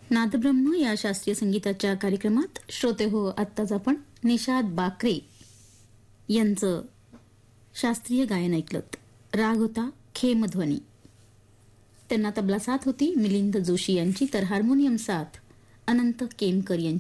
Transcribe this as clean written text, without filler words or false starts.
नादब्रह्म या शास्त्रीय संगीताच्या कार्यक्रमात श्रोते हो, आत्ताच आपण निषाद बाकरे यांचं शास्त्रीय गायन ऐकलत. राग होता खेमध्वनी. त्यांना तबला साथ होती मिलिंद जोशी यांची, तर हार्मोनियम साथ अनंत केमकर यांची.